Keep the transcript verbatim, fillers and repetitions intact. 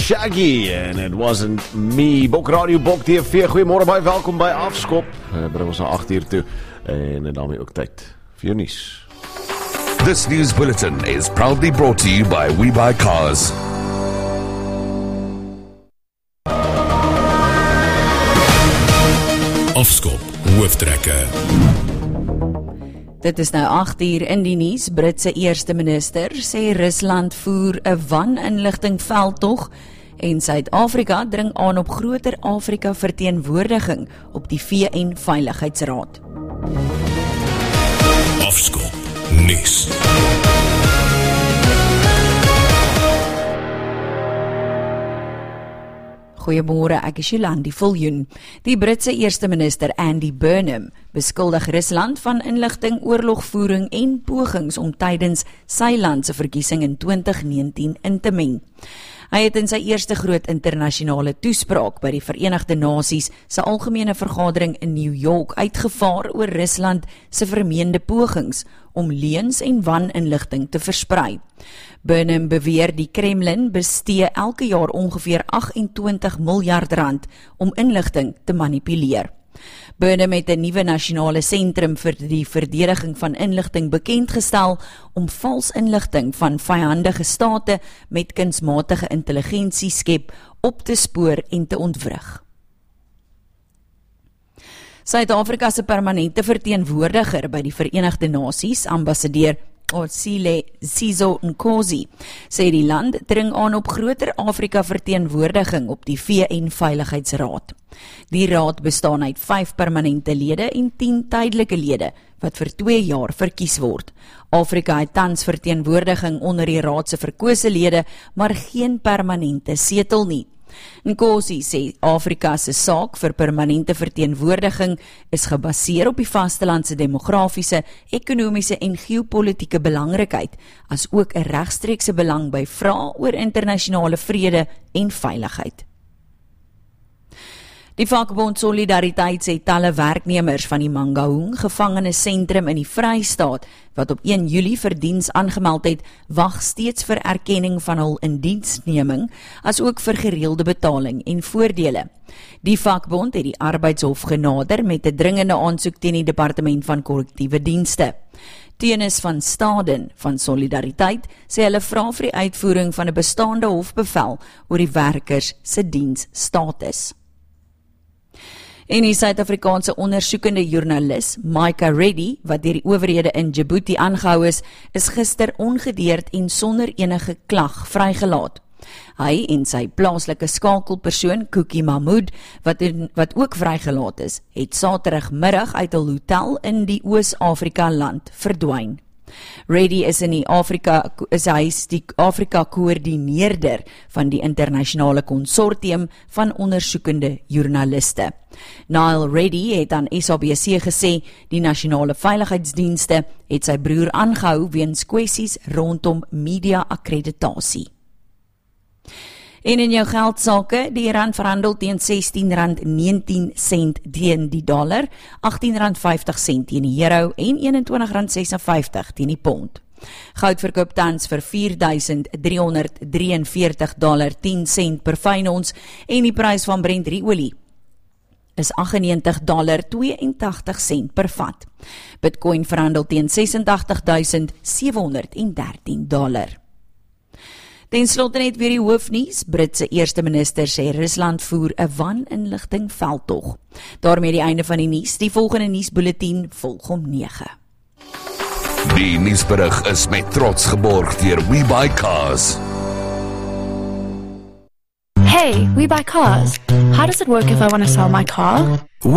Shaggy and it wasn't me. Bok Radio, Bok T V. Goeiemôre, baie welkom by Afskop. Uh, bring ons na agt uur toe en daarmee ook tyd vir jou nuus. This news bulletin is proudly brought to you by WeBuyCars. Afskop, hooftrekke. Dit is nou agt uur in die nuus. Britse eerste minister sê Rusland voer 'n waninligting veldtog en Suid-Afrika dring aan op groter Afrika verteenwoordiging op die V N Veiligheidsraad. Afskop, nuus. Goeiemôre, ek is Jolandi Viljoen. Die Britse eerste minister Andy Burnham beskuldig Rusland van inligting, oorlogvoering en pogings om tydens sy land se verkiesing in twintig negentien in te meng. Hy het in sy eerste groot internasionale toespraak by die Verenigde Nasies se algemene vergadering in New York uitgevaar oor Rusland se vermeende pogings om leuns en waninligting te versprei. Burnham beweer die Kremlin bestee elke jaar ongeveer agt en twintig miljard rand om inligting te manipuleer. Burnham het 'n nuwe nasionale sentrum vir die verdediging van inligting bekendgestel om vals inligting van vyandige state met kunsmatige intelligensie skep op te spoor en te ontwrig. Suid-Afrika se permanente verteenwoordiger by die Verenigde Nasies, ambassadeur Otsile Sizo Nkosi, sê die land dring aan op groter Afrika verteenwoordiging op die V N Veiligheidsraad. Die raad bestaan uit vyf permanente lede en tien tydelike lede wat vir twee jaar verkies word. Afrika het tans verteenwoordiging onder die raad se verkose lede, maar geen permanente setel nie. Nkosi sê Afrika se saak vir permanente verteenwoordiging is gebaseer op die vasteland se demografiese, ekonomiese en geopolitiese belangrikheid, as ook 'n regstreekse belang by vrae oor internasionale vrede en veiligheid. Die vakbond Solidariteit sê talle werknemers van die Mangaung gevangenes-sentrum in die Vrystaat, wat op een Julie vir diens aangemeld het, wag steeds vir erkenning van hul indiensneming, as ook vir gereelde betaling en voordele. Die vakbond het die arbeidshof genader met 'n dringende aansoek teen die Departement van Korrektiewe Dienste. Tenis van Staden van Solidariteit sê hulle vra vir die uitvoering van 'n bestaande hofbevel oor die werkers se diensstatus. En die Suid-Afrikaanse ondersoekende joernalis Micah Reddy, wat deur die owerhede in Djibouti aangehou is, is gister ongedeerd en sonder enige klag vrygelaat. Hy en sy plaaslike skakelpersoon Cookie Mahmood, wat, in, wat ook vrygelaat is, het Saterdagmiddag uit 'n hotel in die Oos-Afrika land verdwyn. Reddy is in die Afrika is hy die Afrika koördineerder van die internasionale konsortium van ondersoekende joernaliste. Niall Reddy het aan S A B C gesê die nasionale veiligheidsdienste het sy broer aangehou weens kwessies rondom media akkreditasie. En in jou geldsake, die rand verhandel teen sestien rand negentien sent teen die dollar, agttien rand vyftig sent teen die euro en eenentwintig rand ses en vyftig teen die pond. Goud verkoop tans vir vier duisend driehonderd drieënveertig dollar tien sent per fyn ons en die prys van Brent olie is agt en negentig dollar tweeëntagtig sent per vat. Bitcoin verhandel teen ses en agtig duisend sewe honderd dertien dollar. Ten slotte net weer die hoofnuus. Britse eerste minister sê Rusland voer 'n waninligting veldtog. Daarmee die einde van die nuus. Die volgende nuusbulletin volg om nege. Die nuusberig is met trots geborg deur WeBuyCars. Hey, we buy cars. How does it work if I want to sell my car?